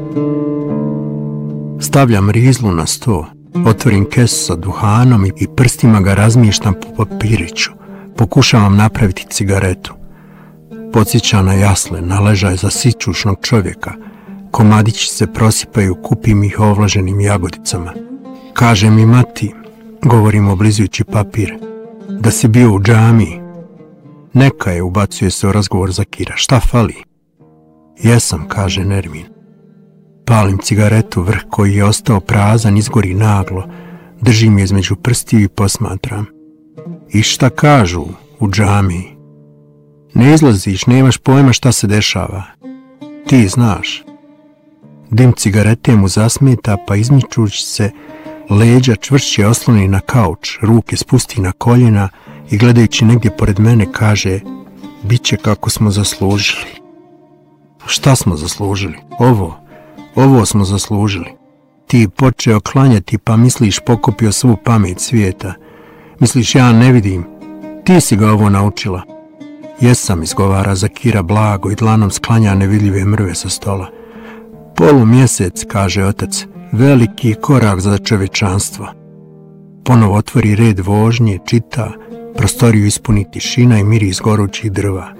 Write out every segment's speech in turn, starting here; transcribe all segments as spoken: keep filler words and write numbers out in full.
Stavljam rizlu na sto, otvorim kesu sa duhanom i prstima ga razmištam po papiriću. Pokušavam napraviti cigaretu. Podsjeća na jasle, na ležaj za sićušnog čovjeka. Komadići se prosipaju, kupim ih ovlaženim jagodicama. Kaže mi mati, govorim oblizujući papir, da si bio u džamiji. Neka je, ubacuje se u razgovor Zakira. Šta fali? Jesam, kaže Nermin. Palim cigaretu, vrh koji je ostao prazan izgori naglo. Držim je između prstiju i posmatram. I šta kažu u džamiji? Ne izlaziš, nemaš pojma šta se dešava. Ti znaš. Dim cigarete mu zasmeta, pa izmičući se, leđa čvršće osloni na kauč, ruke spusti na koljena i gledajući negdje pored mene kaže: biće kako smo zaslužili. Šta smo zaslužili? Ovo, ovo smo zaslužili. Ti počeo klanjati pa misliš pokupio svu pamet svijeta. Misliš ja ne vidim, ti si ga ovo naučila. Jesam, izgovara Zakira blago i dlanom sklanja nevidljive mrve sa stola. Polumjesec, kaže otac, veliki korak za čovječanstvo. Ponovo otvori red vožnje, čita, prostoriju ispuni tišina i miris gorućih drva.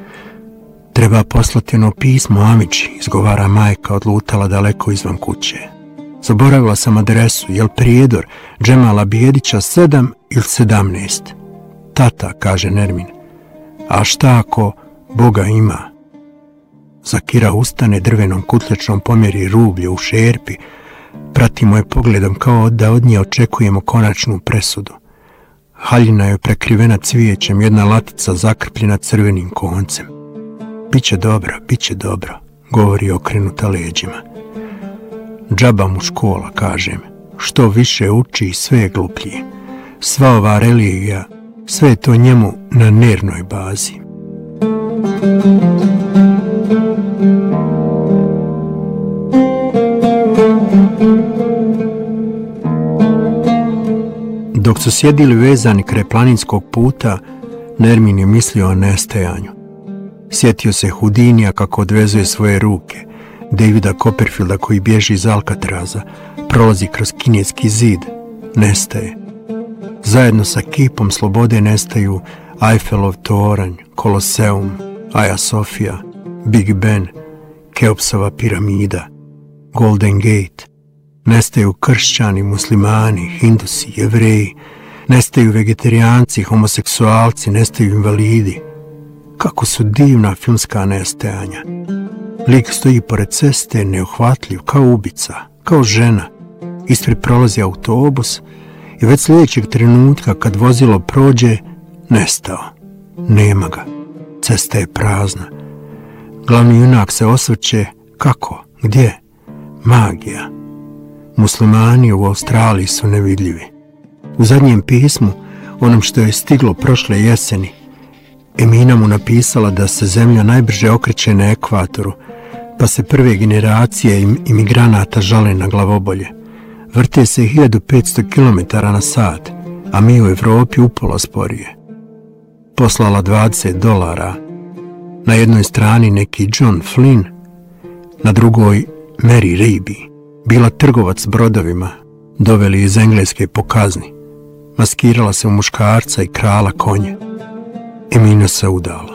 Treba poslati ono pismo Amići, izgovara majka odlutala daleko izvan kuće. Zaboravila sam adresu, jel prijedor Džemala Bijedića sedam ili sedamnaest? Tata, kaže Nermin. A šta ako Boga ima? Zakira ustane, drvenom kutljačom pomjeri rublje u šerpi, pratimo je pogledom kao da od nje očekujemo konačnu presudu. Haljina je prekrivena cvijećem, jedna latica zakrpljena crvenim koncem. Biće dobro, biće dobro, govori okrenuta leđima. Džaba mu škola, kažem. Što više uči, sve je gluplji. Sva ova religija, sve je to njemu na nervnoj bazi. Dok su sjedili vezani kraj planinskog puta, Nermin je mislio o nestajanju. Sjetio se Houdinija kako odvezuje svoje ruke, Davida Copperfielda koji bježi iz Alcatraza, prolazi kroz kineski zid, nestaje. Zajedno sa kipom slobode nestaju Eiffelov toranj, Koloseum, Aja Sofija, Big Ben, Keopsova piramida, Golden Gate. Nestaju kršćani, muslimani, hindusi, jevreji, nestaju vegetarijanci, homoseksualci, nestaju invalidi. Kako su divna filmska nestajanja. Lik stoji pored ceste, neuhvatljiv, kao ubica, kao žena. Ispred prolazi autobus i već sljedećeg trenutka kad vozilo prođe, nestao. Nema ga. Cesta je prazna. Glavni junak se osvrće, kako, gdje? Magija. Muslimani u Australiji su nevidljivi. U zadnjem pismu, onom što je stiglo prošle jeseni, Emina mu napisala da se zemlja najbrže okreće na ekvatoru, pa se prve generacije imigranata žale na glavobolje. Vrte se hiljadu petsto kilometara na sat, a mi u Evropi upola sporije. Poslala dvadeset dolara. Na jednoj strani neki John Flynn, na drugoj Mary Reeby. Bila trgovac s brodovima, doveli iz Engleske po kazni. Maskirala se u muškarca i krala konje. Emina se udala.